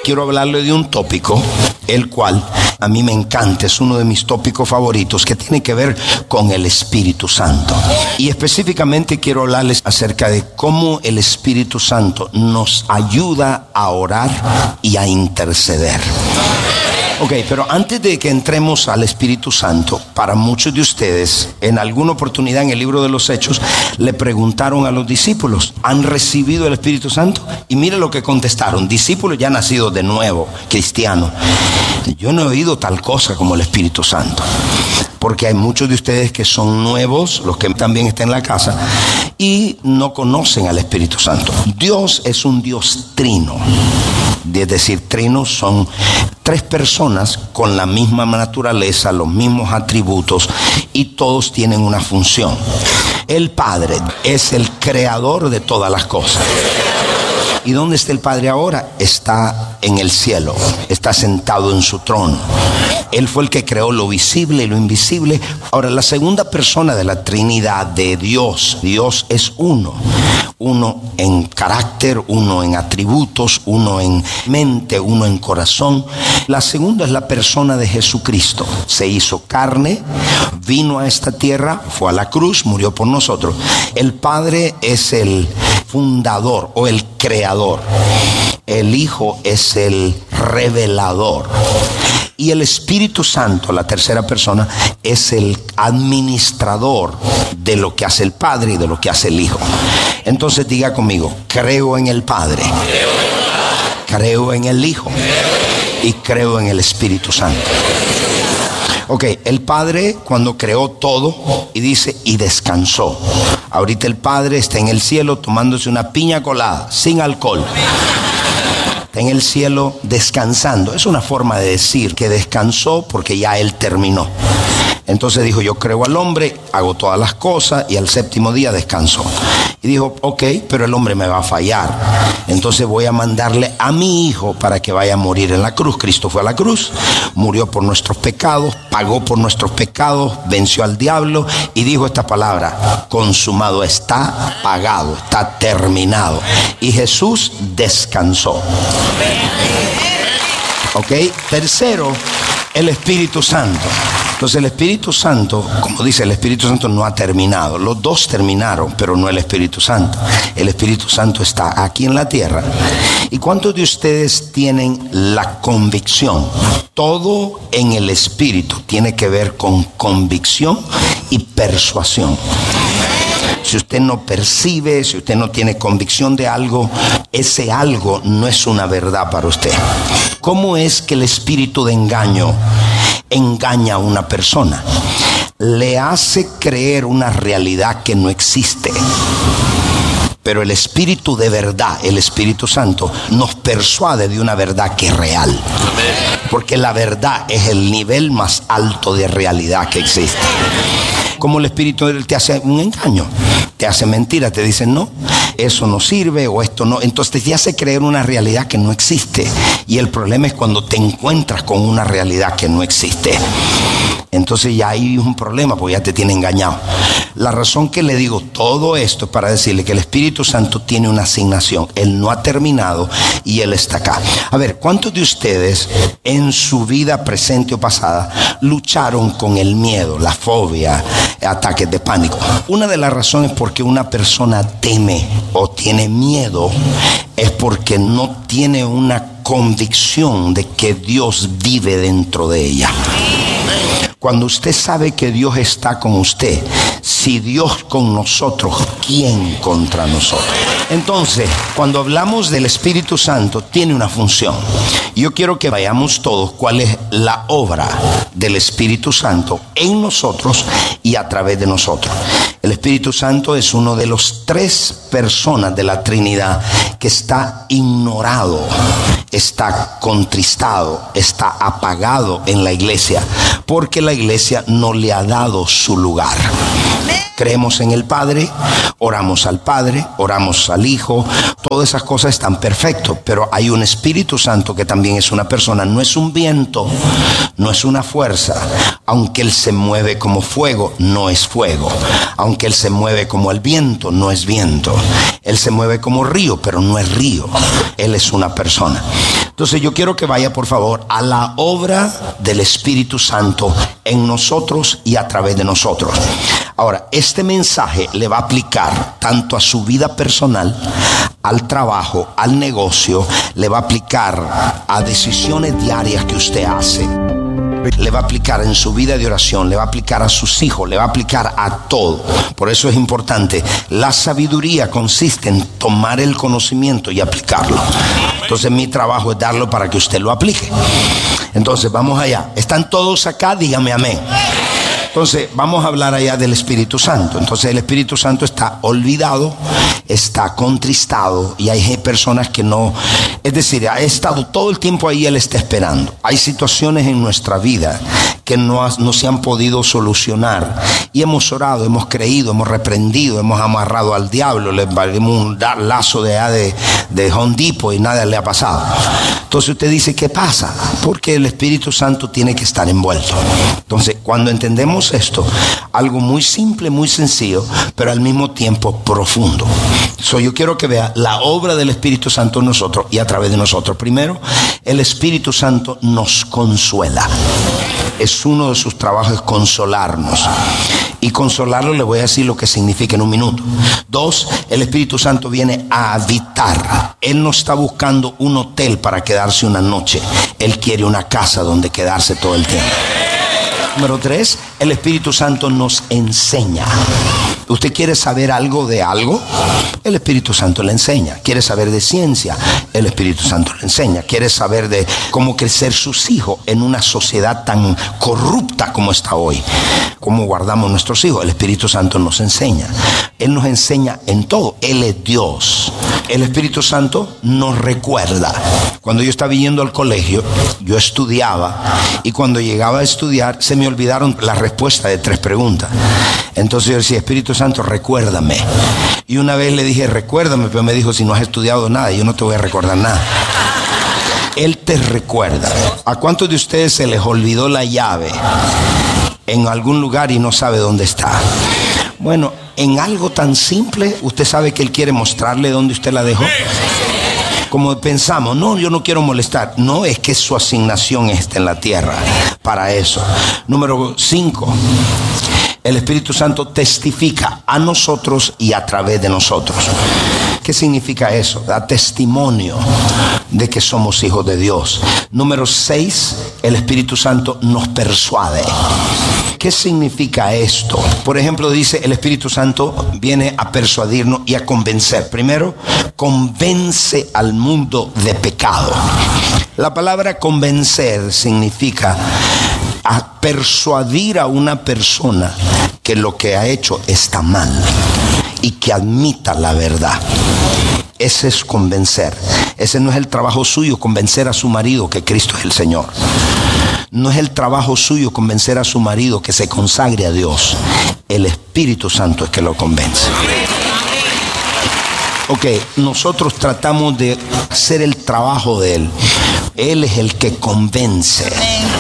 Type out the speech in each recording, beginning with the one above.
quiero hablarle de un tópico, el cual a mí me encanta, es uno de mis tópicos favoritos, que tiene que ver con el Espíritu Santo. Y específicamente quiero hablarles acerca de cómo el Espíritu Santo nos ayuda a orar y a interceder. Ok, pero antes de que entremos al Espíritu Santo, para muchos de ustedes, en alguna oportunidad en el libro de los Hechos, le preguntaron a los discípulos, ¿han recibido el Espíritu Santo? Y mire lo que contestaron, discípulos ya nacidos de nuevo, cristianos. Yo no he oído tal cosa como el Espíritu Santo. Porque hay muchos de ustedes que son nuevos, los que también están en la casa, y no conocen al Espíritu Santo. Dios es un Dios trino. Es decir, trinos son tres personas con la misma naturaleza, los mismos atributos, y todos tienen una función. El Padre es el creador de todas las cosas. ¿Y dónde está el Padre ahora? Está en el cielo, está sentado en su trono. Él fue el que creó lo visible y lo invisible. Ahora, la segunda persona de la Trinidad de Dios, Dios es uno. Uno en carácter, uno en atributos, uno en mente, uno en corazón. La segunda es la persona de Jesucristo. Se hizo carne, vino a esta tierra, fue a la cruz, murió por nosotros. El Padre es el fundador o el creador. El Hijo es el revelador. Y el Espíritu Santo, la tercera persona, es el administrador de lo que hace el Padre y de lo que hace el Hijo. Entonces diga conmigo, creo en el Padre, creo en el Hijo y creo en el Espíritu Santo. Ok, el Padre cuando creó todo y dice, y descansó. Ahorita el Padre está en el cielo tomándose una piña colada, sin alcohol. Está en el cielo descansando. Es una forma de decir que descansó porque ya Él terminó. Entonces dijo, yo creo al hombre, hago todas las cosas y al séptimo día descansó. Y dijo, ok, pero el hombre me va a fallar. Entonces voy a mandarle a mi Hijo para que vaya a morir en la cruz. Cristo fue a la cruz, murió por nuestros pecados, pagó por nuestros pecados, venció al diablo y dijo esta palabra, consumado está, pagado, está terminado. Y Jesús descansó. Ok, tercero, el Espíritu Santo. Entonces el Espíritu Santo, como dice, el Espíritu Santo no ha terminado. Los dos terminaron, pero no el Espíritu Santo. El Espíritu Santo está aquí en la tierra. ¿Y cuántos de ustedes tienen la convicción? Todo en el Espíritu tiene que ver con convicción y persuasión. Si usted no percibe, si usted no tiene convicción de algo, ese algo no es una verdad para usted. ¿Cómo es que el espíritu de engaño engaña a una persona? Le hace creer una realidad que no existe. Pero el Espíritu de verdad, el Espíritu Santo, nos persuade de una verdad que es real. Porque la verdad es el nivel más alto de realidad que existe. Como el Espíritu te hace un engaño, te hace mentira, te dice no, eso no sirve o esto no. Entonces te hace creer una realidad que no existe. Y el problema es cuando te encuentras con una realidad que no existe. Entonces ya hay un problema porque ya te tiene engañado. La razón que le digo todo esto es para decirle que el Espíritu Santo tiene una asignación. Él no ha terminado y Él está acá. A ver, ¿cuántos de ustedes en su vida presente o pasada lucharon con el miedo, la fobia, ataques de pánico? Una de las razones por qué una persona teme o tiene miedo es porque no tiene una convicción de que Dios vive dentro de ella. Cuando usted sabe que Dios está con usted, si Dios con nosotros, ¿quién contra nosotros? Entonces, cuando hablamos del Espíritu Santo, tiene una función. Yo quiero que vayamos todos cuál es la obra del Espíritu Santo en nosotros y a través de nosotros. El Espíritu Santo es uno de los tres personas de la Trinidad que está ignorado, está contristado, está apagado en la iglesia, porque la iglesia no le ha dado su lugar. Creemos en el Padre, oramos al Padre, oramos al Hijo, todas esas cosas están perfectas, pero hay un Espíritu Santo que también es una persona, no es un viento, no es una fuerza, aunque Él se mueve como fuego, no es fuego, aunque Él se mueve como el viento, no es viento, Él se mueve como río, pero no es río, Él es una persona. Entonces yo quiero que vaya, por favor, a la obra del Espíritu Santo en nosotros y a través de nosotros. Ahora, este mensaje le va a aplicar tanto a su vida personal, al trabajo, al negocio, le va a aplicar a decisiones diarias que usted hace. Le va a aplicar en su vida de oración, le va a aplicar a sus hijos, le va a aplicar a todo. Por eso es importante. La sabiduría consiste en tomar el conocimiento y aplicarlo. Entonces mi trabajo es darlo para que usted lo aplique. Entonces vamos allá. ¿Están todos acá? Dígame amén. Entonces vamos a hablar allá del Espíritu Santo. Entonces el Espíritu Santo está olvidado, está contristado, y hay personas que no, es decir, ha estado todo el tiempo ahí, Él está esperando. Hay situaciones en nuestra vida que no se han podido solucionar, y hemos orado, hemos creído, hemos reprendido, hemos amarrado al diablo, le valemos un lazo de Home Depot y nada le ha pasado. Entonces usted dice, ¿qué pasa? Porque el Espíritu Santo tiene que estar envuelto. Entonces cuando entendemos esto, algo muy simple, muy sencillo, pero al mismo tiempo profundo. Yo quiero que vea la obra del Espíritu Santo en nosotros y a través de nosotros. Primero, el Espíritu Santo nos consuela. Es uno de sus trabajos, es consolarnos. Y consolarlo le voy a decir lo que significa en un minuto. 2, el Espíritu Santo viene a habitar. Él no está buscando un hotel para quedarse una noche. Él quiere una casa donde quedarse todo el tiempo. Número 3, el Espíritu Santo nos enseña. ¿Usted quiere saber algo de algo? El Espíritu Santo le enseña. ¿Quiere saber de ciencia? El Espíritu Santo le enseña. ¿Quiere saber de cómo crecer sus hijos en una sociedad tan corrupta como está hoy? ¿Cómo guardamos nuestros hijos? El Espíritu Santo nos enseña. Él nos enseña en todo. Él es Dios. El Espíritu Santo nos recuerda. Cuando yo estaba yendo al colegio, yo estudiaba, y cuando llegaba a estudiar se me olvidaron las respuestas de 3 preguntas. Entonces yo decía, Espíritu Santo, recuérdame. Y una vez le dije, recuérdame, pero me dijo, si no has estudiado nada, yo no te voy a recordar nada. Él te recuerda. ¿A cuántos de ustedes se les olvidó la llave en algún lugar y no sabe dónde está? Bueno, en algo tan simple, usted sabe que Él quiere mostrarle dónde usted la dejó. Como pensamos, no, yo no quiero molestar. No, es que su asignación está en la tierra para eso. Número 5, el Espíritu Santo testifica a nosotros y a través de nosotros. ¿Qué significa eso? Da testimonio de que somos hijos de Dios. Número 6, el Espíritu Santo nos persuade. ¿Qué significa esto? Por ejemplo, dice, el Espíritu Santo viene a persuadirnos y a convencer. Primero, convence al mundo de pecado. La palabra convencer significa a persuadir a una persona que lo que ha hecho está mal y que admita la verdad. Ese es convencer. Ese no es el trabajo suyo, convencer a su marido que Cristo es el Señor. No es el trabajo suyo convencer a su marido que se consagre a Dios. El Espíritu Santo es que lo convence. Ok, nosotros tratamos de hacer el trabajo de Él. Él es el que convence.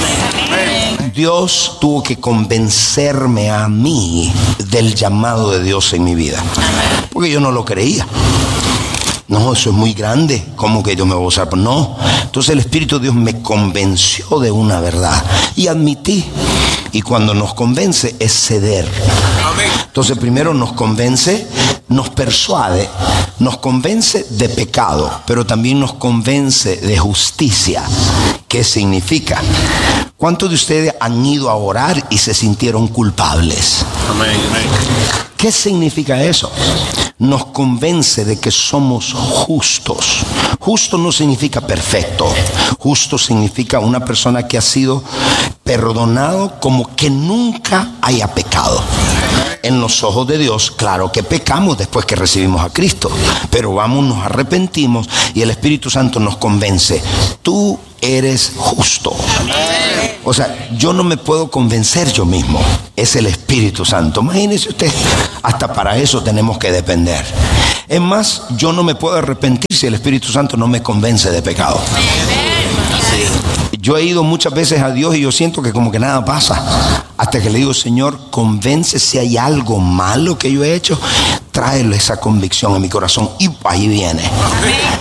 Dios tuvo que convencerme a mí del llamado de Dios en mi vida, porque yo no lo creía. No, eso es muy grande. ¿Cómo que yo me voy a usar? No. Entonces el Espíritu de Dios me convenció de una verdad y admití. Y cuando nos convence es ceder. Entonces primero nos convence, nos persuade, nos convence de pecado, pero también nos convence de justicia. ¿Qué significa? ¿Cuántos de ustedes han ido a orar y se sintieron culpables? ¿Qué significa eso? Nos convence de que somos justos. Justo no significa perfecto. Justo significa una persona que ha sido perdonado como que nunca haya pecado. En los ojos de Dios, claro que pecamos después que recibimos a Cristo, pero vamos, nos arrepentimos y el Espíritu Santo nos convence. Tú eres justo. O sea, yo no me puedo convencer yo mismo. Es el Espíritu Santo. Imagínese usted, hasta para eso tenemos que depender. Es más, yo no me puedo arrepentir si el Espíritu Santo no me convence de pecado. Yo he ido muchas veces a Dios y yo siento que como que nada pasa. Hasta que le digo, Señor, convence si hay algo malo que yo he hecho. Tráele esa convicción a mi corazón y ahí viene.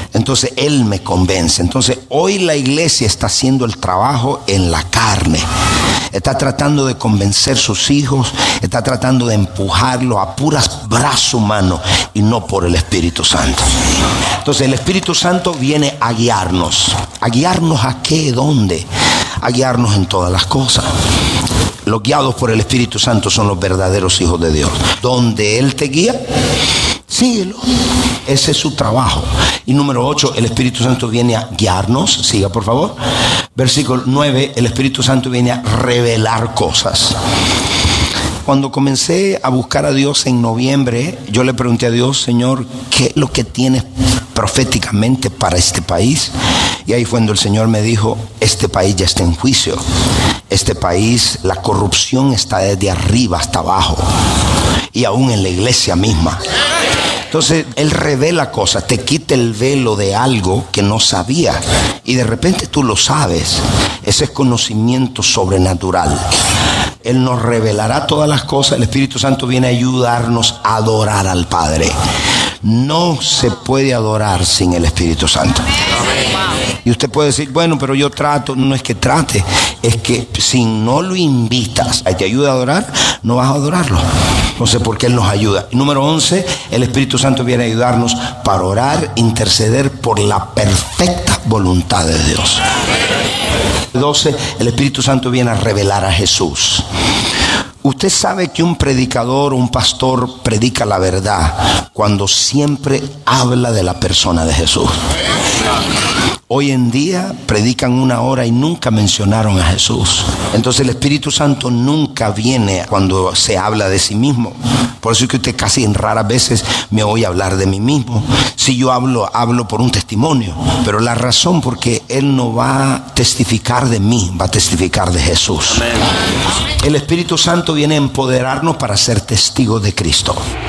Entonces Él me convence. Entonces hoy la iglesia está haciendo el trabajo en la carne. Está tratando de convencer a sus hijos, está tratando de empujarlos a puras brazos humanos y no por el Espíritu Santo. Entonces el Espíritu Santo viene a guiarnos. ¿A guiarnos a qué? ¿Dónde? A guiarnos en todas las cosas. Los guiados por el Espíritu Santo son los verdaderos hijos de Dios. Donde Él te guía, síguelo. Ese es su trabajo. Y número 8, el Espíritu Santo viene a guiarnos. Siga, por favor. Versículo 9, el Espíritu Santo viene a revelar cosas. Cuando comencé a buscar a Dios en noviembre, yo le pregunté a Dios, Señor, ¿qué es lo que tienes proféticamente para este país? Y ahí fue cuando el Señor me dijo, este país ya está en juicio. Este país, la corrupción está desde arriba hasta abajo. Y aún en la iglesia misma. Entonces Él revela cosas, te quita el velo de algo que no sabía y de repente tú lo sabes. Ese es conocimiento sobrenatural. Él nos revelará todas las cosas. El Espíritu Santo viene a ayudarnos a adorar al Padre. No se puede adorar sin el Espíritu Santo. Y usted puede decir, bueno, pero yo trato. No es que trate, es que si no lo invitas a que te ayude a adorar, no vas a adorarlo. No sé por qué Él nos ayuda. Y número 11, el Espíritu Santo viene a ayudarnos para orar, interceder por la perfecta voluntad de Dios. 12, el Espíritu Santo viene a revelar a Jesús. Usted sabe que un predicador, un pastor predica la verdad cuando siempre habla de la persona de Jesús. Hoy en día predican 1 hora y nunca mencionaron a Jesús. Entonces el Espíritu Santo nunca viene cuando se habla de sí mismo. Por eso es que usted casi en raras veces me oye hablar de mí mismo. Si yo hablo por un testimonio. Pero la razón porque Él no va a testificar de mí, va a testificar de Jesús. El Espíritu Santo viene a empoderarnos para ser testigos de Cristo.